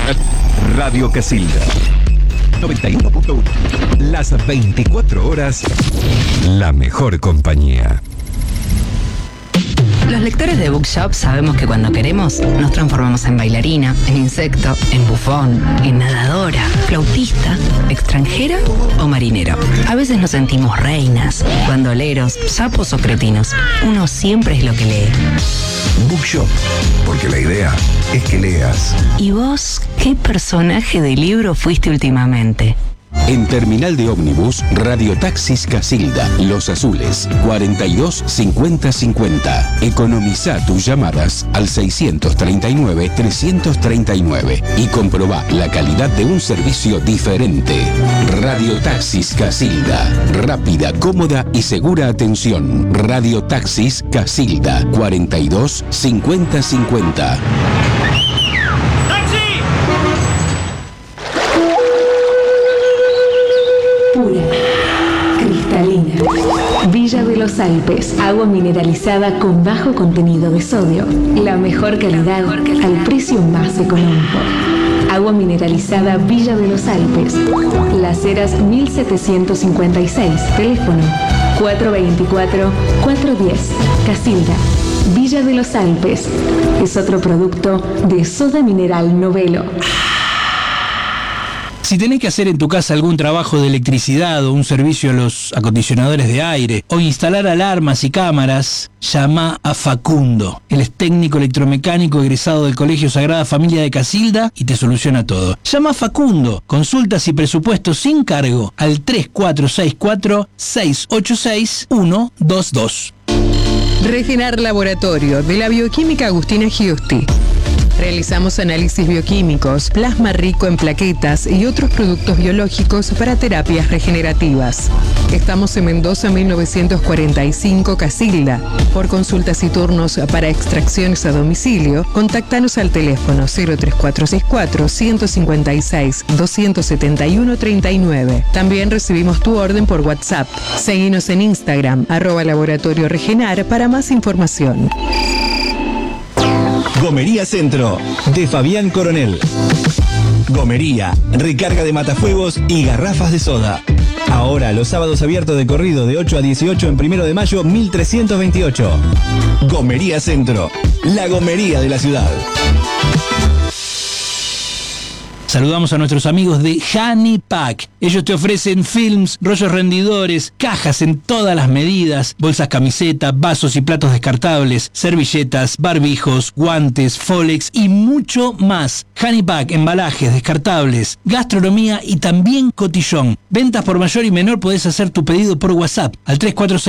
Radio Casilda 91.1. Las 24 horas, la mejor compañía. Los lectores de Bookshop sabemos que cuando queremos nos transformamos en bailarina, en insecto, en bufón, en nadadora, flautista, extranjera o marinero. A veces nos sentimos reinas, bandoleros, sapos o cretinos. Uno siempre es lo que lee. Bookshop, porque la idea es que leas. ¿Y vos qué personaje de libro fuiste últimamente? En Terminal de Ómnibus, Radiotaxis Casilda, Los Azules, 42 50 50. Economiza tus llamadas al 639-339 y comprobá la calidad de un servicio diferente. Radiotaxis Casilda, rápida, cómoda y segura atención. Radiotaxis Casilda, 42 50 50. Villa de los Alpes, agua mineralizada con bajo contenido de sodio. La mejor calidad al precio más económico. Agua mineralizada Villa de los Alpes. Las Heras 1756. Teléfono 424-410. Casilda. Villa de los Alpes. Es otro producto de Soda Mineral Novelo. Si tenés que hacer en tu casa algún trabajo de electricidad o un servicio a los acondicionadores de aire o instalar alarmas y cámaras, llama a Facundo. Él es técnico electromecánico egresado del Colegio Sagrada Familia de Casilda y te soluciona todo. Llama a Facundo. Consultas y presupuestos sin cargo al 3464-686-122. Regenar Laboratorio de la Bioquímica Agustina Giusti. Realizamos análisis bioquímicos, plasma rico en plaquetas y otros productos biológicos para terapias regenerativas. Estamos en Mendoza 1945 Casilda. Por consultas y turnos para extracciones a domicilio, contáctanos al teléfono 03464-156-271-39. También recibimos tu orden por WhatsApp. Seguinos en Instagram, @Laboratorio Regenar para más información. Gomería Centro, de Fabián Coronel. Gomería, recarga de matafuegos y garrafas de soda. Ahora los sábados abiertos de corrido de 8 a 18 en 1 de mayo 1328. Gomería Centro, la gomería de la ciudad. Saludamos a nuestros amigos de Honey Pack. Ellos te ofrecen films, rollos rendidores, cajas en todas las medidas, bolsas camiseta, vasos y platos descartables, servilletas, barbijos, guantes, Folex y mucho más. Honey Pack, embalajes, descartables, gastronomía y también cotillón. Ventas por mayor y menor. Podés hacer tu pedido por WhatsApp al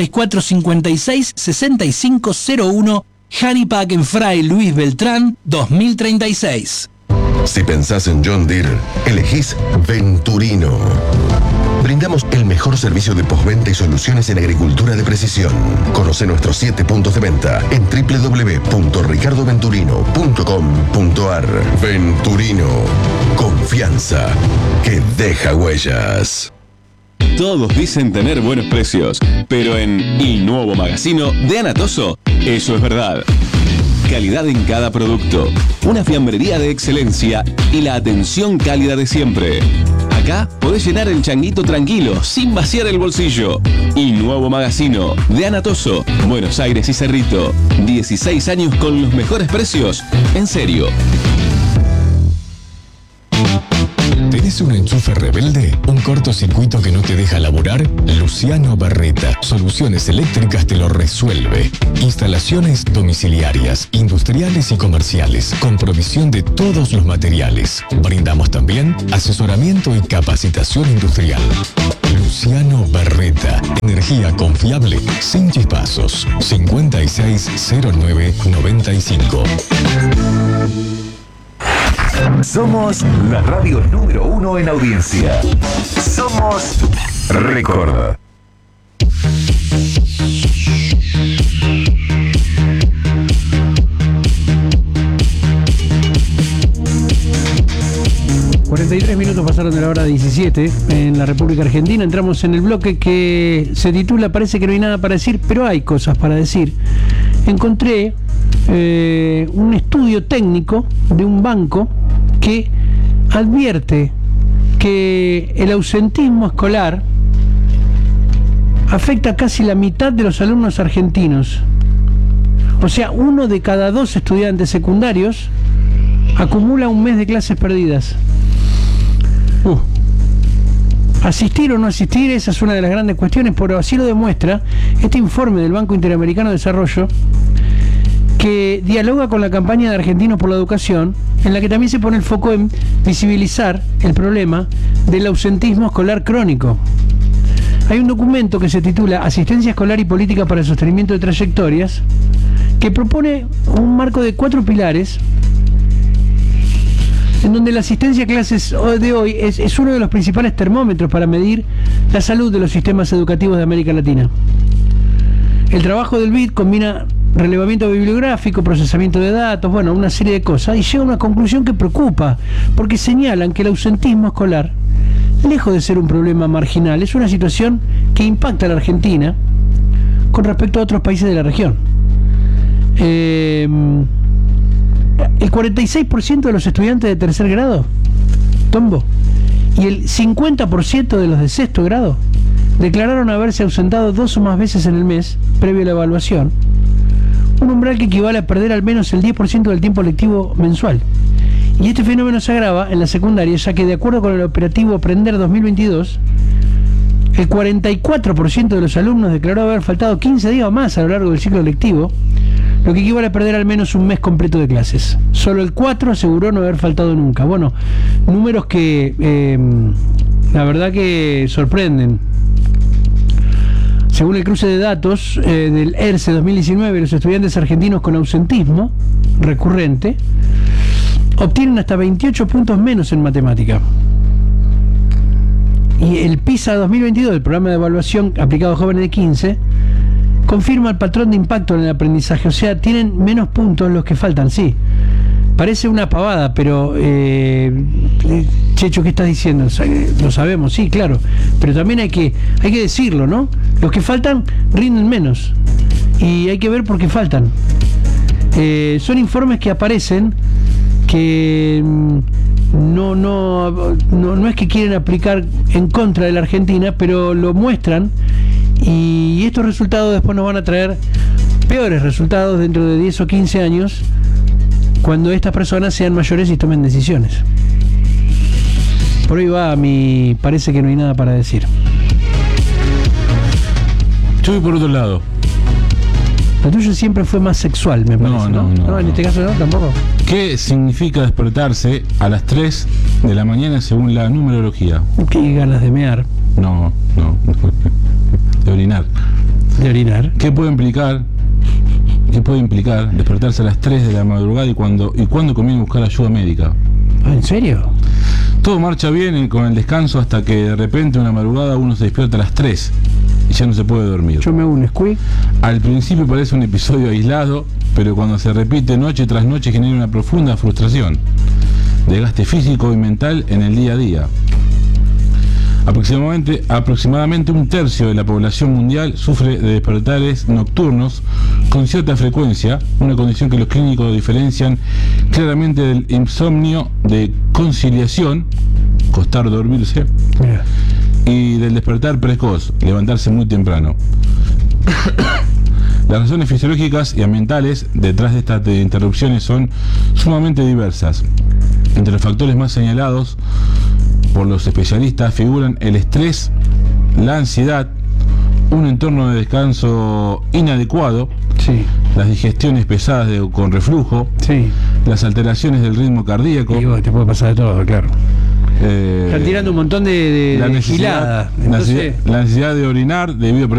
3464-566501. Honey Pack en Fray Luis Beltrán 2036. Si pensás en John Deere, elegís Venturino. Brindamos el mejor servicio de postventa y soluciones en agricultura de precisión. Conoce nuestros 7 puntos de venta en www.ricardoventurino.com.ar. Venturino. Confianza que deja huellas. Todos dicen tener buenos precios, pero en Il Nuovo Magazzino de Anatoso, eso es verdad. Calidad en cada producto, una fiambrería de excelencia y la atención cálida de siempre. Acá podés llenar el changuito tranquilo, sin vaciar el bolsillo. Y Nuevo Magazzino de Anatoso, Buenos Aires y Cerrito. 16 años con los mejores precios. En serio. ¿Tenés un enchufe rebelde? ¿Un cortocircuito que no te deja laburar? Luciano Barreta, Soluciones Eléctricas te lo resuelve. Instalaciones domiciliarias, industriales y comerciales, con provisión de todos los materiales. Brindamos también asesoramiento y capacitación industrial. Luciano Barreta, energía confiable, sin chispazos. 560995. Somos la radio número 1 en audiencia. Somos Record. Minutos pasaron de la hora 17 en la República Argentina. Entramos en el bloque que se titula Parece que no hay nada para decir, pero hay cosas para decir. Encontré un estudio técnico de un banco que advierte que el ausentismo escolar afecta a casi la mitad de los alumnos argentinos. O sea, 1 de cada 2 estudiantes secundarios acumula un mes de clases perdidas. Asistir o no asistir, esa es una de las grandes cuestiones, pero así lo demuestra este informe del Banco Interamericano de Desarrollo, que dialoga con la campaña de Argentinos por la Educación, en la que también se pone el foco en visibilizar el problema del ausentismo escolar crónico. Hay un documento que se titula Asistencia Escolar y Política para el Sostenimiento de Trayectorias, que propone un marco de 4 pilares, en donde la asistencia a clases de hoy es uno de los principales termómetros para medir la salud de los sistemas educativos de América Latina. El trabajo del BID combina relevamiento bibliográfico, procesamiento de datos, bueno, una serie de cosas, y llega a una conclusión que preocupa, porque señalan que el ausentismo escolar, lejos de ser un problema marginal, es una situación que impacta a la Argentina con respecto a otros países de la región. El 46% de los estudiantes de tercer grado, Tombo, y el 50% de los de sexto grado declararon haberse ausentado 2 o más veces en el mes previo a la evaluación, un umbral que equivale a perder al menos el 10% del tiempo lectivo mensual. Y este fenómeno se agrava en la secundaria, ya que de acuerdo con el operativo Aprender 2022, el 44% de los alumnos declaró haber faltado 15 días o más a lo largo del ciclo lectivo, lo que equivale a perder al menos un mes completo de clases. Solo el 4% aseguró no haber faltado nunca. Bueno, números que la verdad que sorprenden. Según el cruce de datos del ERCE 2019, los estudiantes argentinos con ausentismo recurrente obtienen hasta 28 puntos menos en matemática. Y el PISA 2022, el programa de evaluación aplicado a jóvenes de 15, confirma el patrón de impacto en el aprendizaje. O sea, tienen menos puntos los que faltan, sí. Parece una pavada, pero Checho, ¿qué estás diciendo? Lo sabemos, sí, claro, pero también hay que decirlo, ¿no? Los que faltan rinden menos y hay que ver por qué faltan. Son informes que aparecen que no es que quieren aplicar en contra de la Argentina, pero lo muestran, y estos resultados después nos van a traer peores resultados dentro de 10 o 15 años, cuando estas personas sean mayores y tomen decisiones. Por hoy va, parece que no hay nada para decir. Yo voy por otro lado. Lo tuyo siempre fue más sexual, me parece. No, en este caso no, tampoco. ¿Qué significa despertarse a las 3 de la mañana según la numerología? Qué ganas de mear. No. De orinar. ¿De orinar? ¿Qué puede implicar despertarse a las 3 de la madrugada y cuándo conviene buscar ayuda médica? ¿En serio? Todo marcha bien con el descanso hasta que de repente una madrugada uno se despierta a las 3 y ya no se puede dormir. Yo me hago un squeak. Al principio parece un episodio aislado, pero cuando se repite noche tras noche genera una profunda frustración, desgaste físico y mental en el día a día. Aproximadamente un tercio de la población mundial sufre de despertares nocturnos con cierta frecuencia, una condición que los clínicos diferencian claramente del insomnio de conciliación, costar dormirse, y del despertar precoz, levantarse muy temprano. Las razones fisiológicas y ambientales detrás de estas interrupciones son sumamente diversas. Entre los factores más señalados por los especialistas figuran el estrés, la ansiedad, un entorno de descanso inadecuado, sí, las digestiones pesadas con reflujo, sí, las alteraciones del ritmo cardíaco. Y te puede pasar de todo, claro. Están tirando un montón de gilada. La necesidad de orinar debido a